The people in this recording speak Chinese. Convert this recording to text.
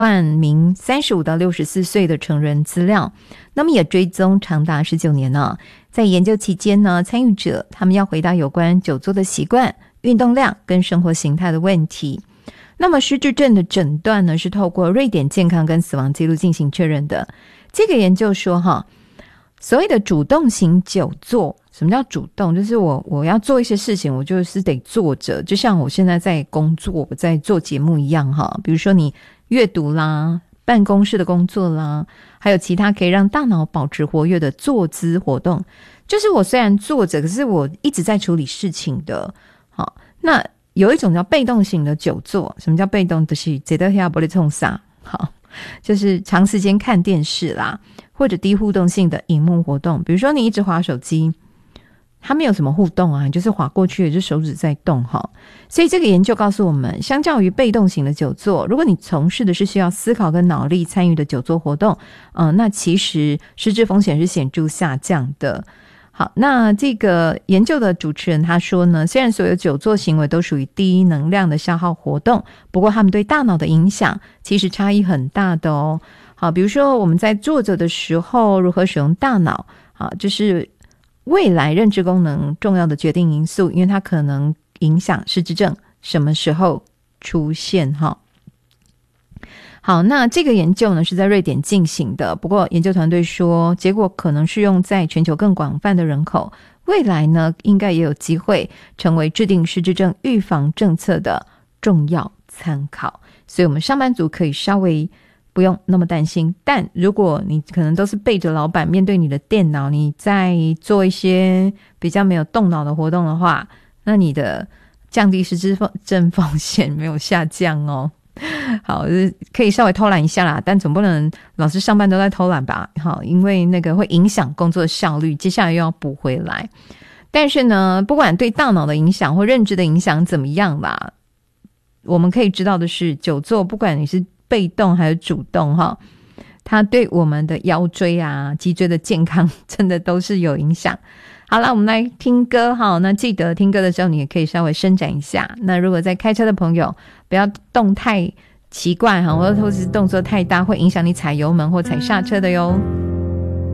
万名35到64岁的成人资料，那么也追踪长达19年呢。在研究期间呢，参与者他们要回答有关久坐的习惯、运动量跟生活形态的问题。那么失智症的诊断呢，是透过瑞典健康跟死亡记录进行确认的。这个研究说所谓的主动型久坐，什么叫主动？就是我要做一些事情，我就是得坐着，就像我现在在工作，我在做节目一样比如说你阅读啦、办公室的工作啦，还有其他可以让大脑保持活跃的坐姿活动，就是我虽然坐着，可是我一直在处理事情的。那有一种叫被动型的久坐，什么叫被动？就是坐在那不在冲啥，就是长时间看电视啦，或者低互动性的荧幕活动，比如说你一直滑手机，它没有什么互动啊，你就是滑过去，就手指在动所以这个研究告诉我们，相较于被动型的久坐，如果你从事的是需要思考跟脑力参与的久坐活动，那其实失智风险是显著下降的。好，那这个研究的主持人他说呢，虽然所有久坐行为都属于低能量的消耗活动，不过他们对大脑的影响其实差异很大的好，比如说我们在坐着的时候如何使用大脑，这是未来认知功能重要的决定因素，因为它可能影响失智症什么时候出现好，那这个研究呢是在瑞典进行的，不过研究团队说结果可能适用在全球更广泛的人口，未来呢应该也有机会成为制定失智症预防政策的重要参考，所以我们上班族可以稍微不用那么担心。但如果你可能都是背着老板面对你的电脑，你在做一些比较没有动脑的活动的话，那你的降低失智症风险没有下降好，可以稍微偷懒一下啦，但总不能老是上班都在偷懒吧。好，因为那个会影响工作效率，接下来又要补回来。但是呢，不管对大脑的影响或认知的影响怎么样啦，我们可以知道的是，久坐不管你是被动还是主动它对我们的腰椎啊、脊椎的健康真的都是有影响。好了，我们来听歌那记得听歌的时候你也可以稍微伸展一下。那如果在开车的朋友不要动太奇怪或者是动作太大，会影响你踩油门或踩刹车的哟。